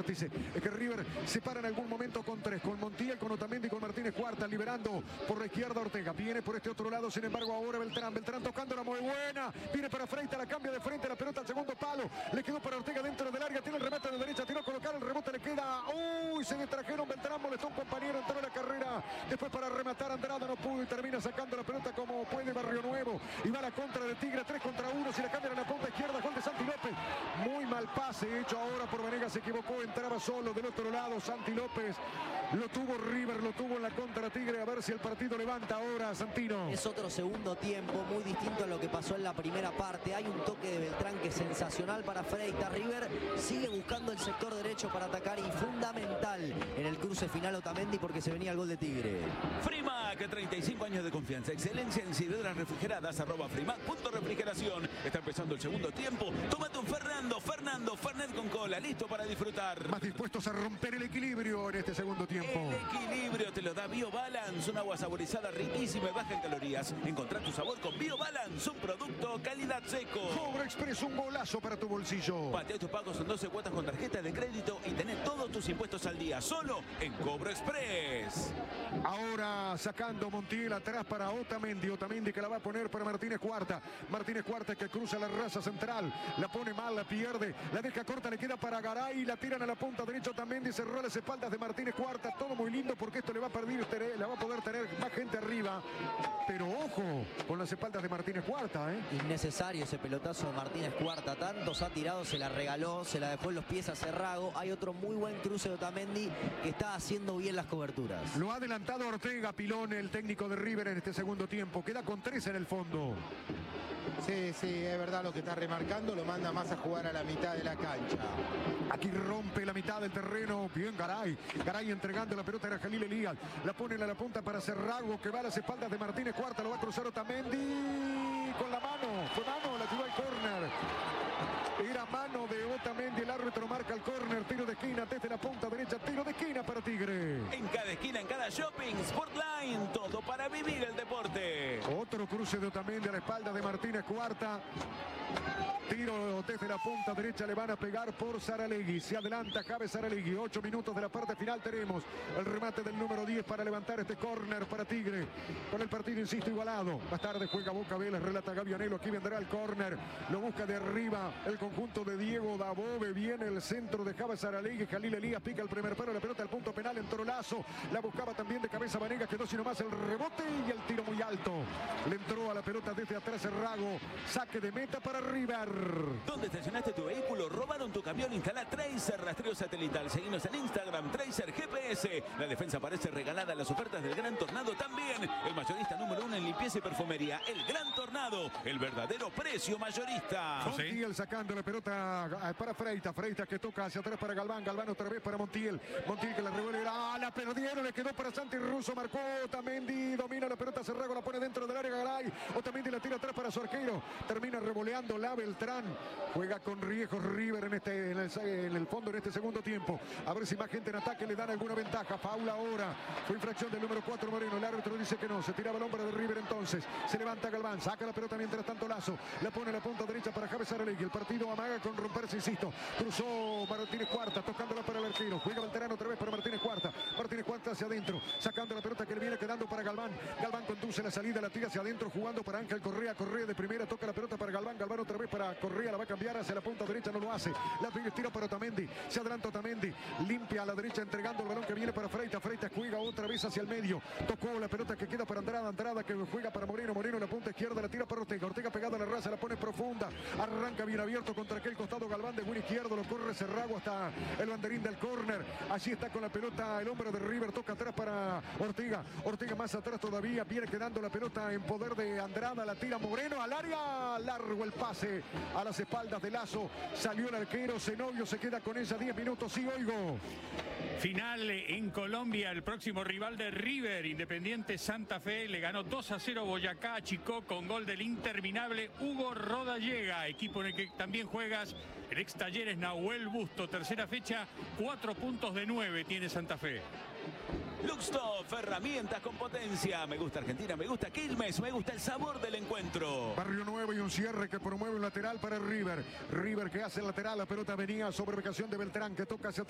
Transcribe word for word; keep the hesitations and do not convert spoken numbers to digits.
vértice. Es que River se para en algún momento con tres, con Montiel, con Otamendi, con Martínez Cuarta, liberando por la izquierda Ortega. Viene por este otro lado, sin embargo, ahora Beltrán. Beltrán tocándola muy buena. Viene para Freitas, la cambia de frente, la pelota al segundo palo. Le quedó para Ortega dentro del área. Tiene el remate de derecha, tiró a colocar el rebote, le queda. Uy, se distrajeron. Beltrán molestó a un compañero, entró en la carrera. Después para rematar Andrada no pudo y termina sacando la pelota como puede Barrio Nuevo. Y va la contra de Tigre, tres contra uno. Si la cambian en la punta izquierda, gol de Santi López. Muy mal pase hecho ahora por Vanegas, se equivocó, entraba solo del otro lado Santi López. Lo tuvo River, lo tuvo en la contra Tigre. A ver si el partido levanta ahora, Santino. Es otro segundo tiempo, muy distinto a lo que pasó en la primera parte. Hay un toque de Beltrán que es sensacional para Freitas. River sigue buscando el sector derecho para atacar y fundamental en el cruce final Otamendi porque se venía el gol de Tigre. Frimac, treinta y cinco años de confianza, excelencia en ciruelas refrigeradas, arroba Frimac punto refrigeración. Está empezando el segundo tiempo. Tómate un Fernando, Fernando, Fernet con cola, listo para disfrutar. Más dispuestos a romper el equilibrio en este segundo tiempo. El equilibrio te lo da BioBalance, un agua saborizada riquísima y baja en calorías. Encontrá tu sabor con BioBalance, un producto calidad seco. Cobra Express, un golazo para tu bolsillo. Patea tus pagos en doce cuotas con tarjeta de crédito y tenés todos tus impuestos al día, solo en Cobro Express. Ahora sacando Montiel atrás para Otamendi. Otamendi que la va a poner para Martínez Cuarta. Martínez Cuarta que cruza la raza central. La pone mal, la pierde. La deja corta, le queda para Garay. La tiran a la punta derecha Otamendi. Cerró las espaldas de Martínez Cuarta. Todo muy lindo porque esto le va a perder, le va a poder tener más gente arriba. Pero ojo con las espaldas de Martínez Cuarta, ¿eh? Innecesario ese pelotazo de Martínez Cuarta. Tantos ha tirado, se la regaló, se la dejó en los pies a Cerrago. Hay otro muy buen cruce de Otamendi que está haciendo bien las coberturas. Lo ha adelantado Ortega Pilón, el técnico de River en este segundo tiempo. Queda con tres en el fondo. Sí, sí, es verdad lo que está remarcando. Lo manda más a jugar a la mitad de la cancha. Aquí rompe la mitad del terreno. Bien Garay. Garay entregando la pelota a Jalil Elías. La pone a la punta para Cerrago que va a las espaldas de Martínez Cuarta. Lo va a cruzar Otamendi con la mano. Fue mano, la tiró al córner. Era mano de Otamendi, el árbitro marca el córner, tiro de esquina desde la punta derecha, tiro de esquina para Tigre. En cada esquina, en cada shopping, Sportline, todo para vivir el deporte. Otro cruce de Otamendi a la espalda de Martínez Cuarta. Tiro desde la punta derecha, le van a pegar por Saralegui. Se adelanta Javes Saralegui. Ocho minutos de la parte final tenemos el remate del número diez para levantar este córner para Tigre. Con el partido, insisto, igualado. Más tarde juega Boca Vélez, relata Gavianelo. Aquí vendrá el córner. Lo busca de arriba el conjunto de Diego Dabove. Viene el centro de Javes Saralegui. Jalil Elías pica el primer palo. La pelota al punto penal. Entró Lazo. La buscaba también de cabeza Vanegas. Quedó sino más el rebote y el tiro muy alto. Le entró a la pelota desde atrás Cerrago. Saque de meta para River. ¿Dónde estacionaste tu vehículo? ¿Robaron tu camión? Instala Tracer rastreo satelital. Seguinos en Instagram, Tracer G P S. La defensa parece regalada. Las ofertas del Gran Tornado también. El mayorista número uno en limpieza y perfumería. El Gran Tornado. El verdadero precio mayorista. Montiel sacando la pelota para Freitas. Freitas que toca hacia atrás para Galván. Galván otra vez para Montiel. Montiel que la revuelve. ¡Ah, la perdieron! Le quedó para Santi Russo. Marcó Otamendi. Domina la pelota. Cerrago la pone dentro del área. Garay. Otamendi la tira atrás para su arquero. Termina revoleando la Beltrán. Juega con riesgos River en, este, en, el, en el fondo en este segundo tiempo. A ver si más gente en ataque le dan alguna ventaja. Faula ahora. Fue infracción del número cuatro Moreno. El árbitro dice que no. Se tiraba el hombre de River entonces. Se levanta Galván. Saca la pelota mientras tanto Lazo. La pone a la punta derecha para Javes Saralegui. El partido amaga con romperse, insisto. Cruzó Martínez Cuarta. Tocándola para el arquero. Juega Beltrán otra vez para Martínez Cuarta. Martínez Cuarta hacia adentro. Sacando la pelota que le viene quedando para Galván. Galván conduce la salida. La tira hacia adentro. Jugando para Ángel Correa. Correa de primera. Toca la pelota para Galván. Galván otra vez para Correa. La va a cambiar hacia la punta derecha, no lo hace. La tira para Otamendi. Se adelanta Otamendi. Limpia a la derecha entregando el balón que viene para Freitas. Freitas juega otra vez hacia el medio. Tocó la pelota que queda para Andrada. Andrada que juega para Moreno. Moreno en la punta izquierda. La tira para Ortega. Ortega pegada a la raza. La pone profunda. Arranca bien abierto contra aquel costado Galván de buen izquierdo. Lo corre Cerrago hasta el banderín del córner. Allí está con la pelota el hombre de River. Toca atrás para Ortega. Ortega más atrás todavía. Viene quedando la pelota en poder de Andrada. La tira Moreno al área. Largo el pase a las espaldas de Lazo. Salió el arquero, Zenobio se queda con ella diez minutos. Sí, oigo. Final en Colombia, el próximo rival de River, Independiente Santa Fe, le ganó dos a cero Boyacá a Chico con gol del interminable Hugo Rodallega, equipo en el que también juegas, el ex Talleres Nahuel Busto. Tercera fecha, cuatro puntos de nueve tiene Santa Fe. Luxtop, herramientas con potencia. Me gusta Argentina, me gusta Quilmes, me gusta el sabor del encuentro. Barrio Nuevo y un cierre que promueve un lateral para River. River que hace el lateral, la pelota venía sobre ubicación de Beltrán que toca hacia